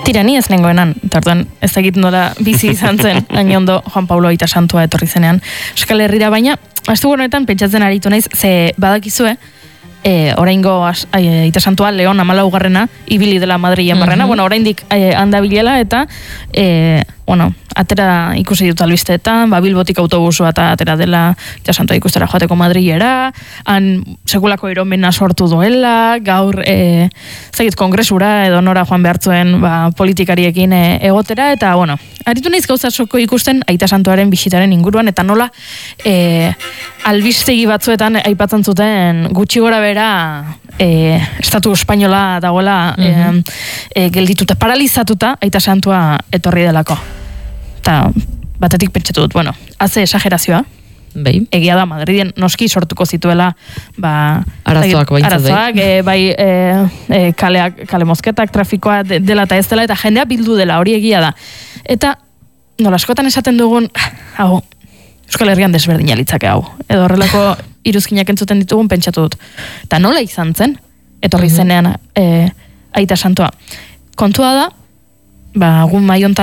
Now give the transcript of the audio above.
Tira, ni ez nengoenan, tartuan ez egiten dola bizi izan zen, hain ondo Juan Pablo Aita Santua etorri zenean Euskal Herrira, baina astu honetan pentsatzen aritu naiz, ze badakizue, oraingo Aita Santua Leon 14garrena ibili dela Madrilen barrena, bueno, oraindik handa bilela eta bueno, atera ikusi dut albisteetan, Bilbotik autobusua eta atera dela Aita Santua ikustera joateko Madrilera, han sekulako iromena sortu duela, gaur zait kongresura edo nora joan behartzuen politikariekin egotera, eta bueno, aritu naiz gauza asko ikusten Aita Santuaren bisitaren inguruan, eta nola albistegi batzuetan aipatzen zuten gutxi gora bera estatu espainola dagoela geldituta, paralizatuta Aita Santua etorri delako. Eta batetik pentsatu dut, bueno, haze esagerazioa, egia da Madriden noski sortuko zituela arazoak kale mozketak, trafikoa dela eta ez dela, eta jendea bildu dela, hori egia da. Eta nola askotan esaten dugun, hau, Euskal Herrian desberdina litzake hau. Edo horrelako iruzkinak entzuten ditugun pentsatu dut. Eta nola izan zen, etorri zenean Aita Santua. Kontua da, gun maiontan